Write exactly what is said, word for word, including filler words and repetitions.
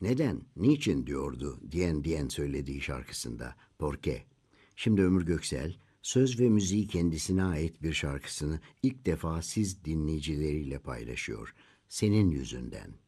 Neden, niçin diyordu diyen diyen söylediği şarkısında. Porqué. Şimdi Ömür Göksel, söz ve müziği kendisine ait bir şarkısını ilk defa siz dinleyicileriyle paylaşıyor. Senin yüzünden.